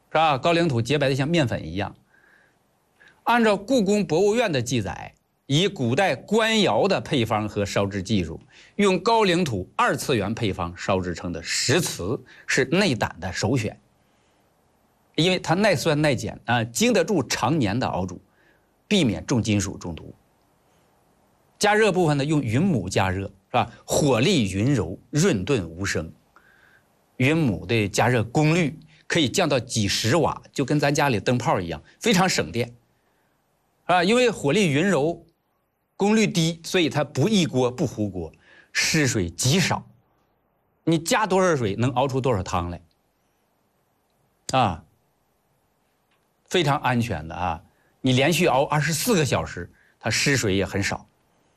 是吧？高岭土洁白的像面粉一样。按照故宫博物院的记载，以古代官窑的配方和烧制技术，用高岭土2次元配方烧制成的石瓷是内胆的首选，因为它耐酸耐碱啊，经得住常年的熬煮，避免重金属中毒。加热部分呢，用云母加热，是吧？火力匀柔，润钝无声。云母的加热功率可以降到几十瓦，就跟咱家里灯泡一样，非常省电，啊，因为火力匀柔，功率低，所以它不溢锅不糊锅，失水极少。你加多少水能熬出多少汤来，啊，非常安全的啊！你连续熬24个小时，它失水也很少。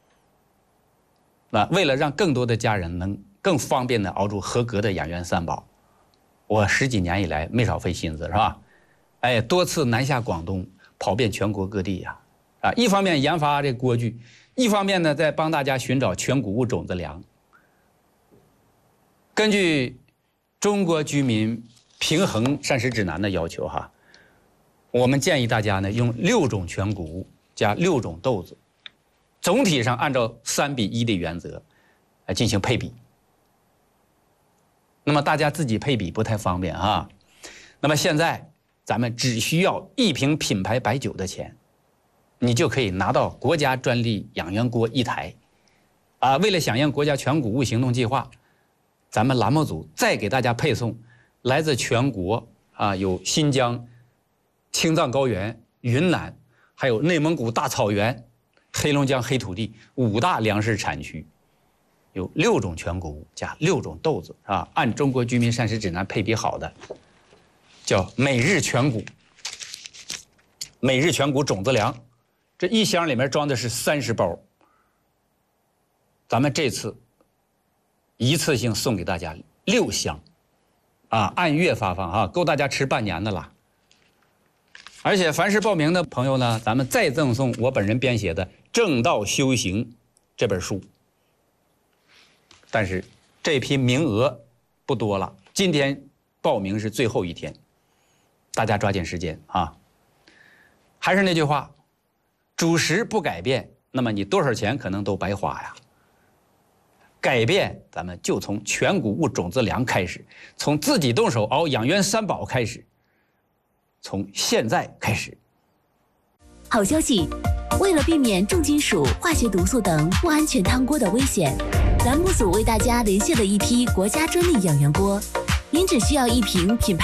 那为了让更多的家人能更方便的熬出合格的养元三宝，我10几年以来没少费心思，是吧？哎，多次南下广东，跑遍全国各地呀，啊，一方面研发这锅具，一方面呢在帮大家寻找全谷物种子粮。根据中国居民平衡膳食指南的要求哈，我们建议大家呢用6种全谷物加6种豆子，总体上按照3:1的原则来进行配比。那么大家自己配比不太方便啊。那么现在咱们只需要1瓶品牌白酒的钱，你就可以拿到国家专利养元锅1台。啊，为了响应国家全谷物行动计划，咱们栏目组再给大家配送来自全国啊，有新疆、青藏高原、云南，还有内蒙古大草原、黑龙江黑土地5大粮食产区，有6种全谷物加6种豆子啊，按中国居民膳食指南配比好的，叫每日全谷。每日全谷种子粮，这一箱里面装的是30包，咱们这次一次性送给大家6箱，啊，按月发放啊，够大家吃半年的了。而且凡是报名的朋友呢，咱们再赠送我本人编写的《正道修行》这本书。但是这批名额不多了，今天报名是最后一天，大家抓紧时间啊！还是那句话，主食不改变，那么你多少钱可能都白花呀。改变咱们就从全谷物种子粮开始，从自己动手熬养元三宝开始，从现在开始。 好消息，为了避免重金属、化学毒素等不安全汤锅的危险，栏目组为大家连线了一批国家专利养元锅，您只需要1瓶品牌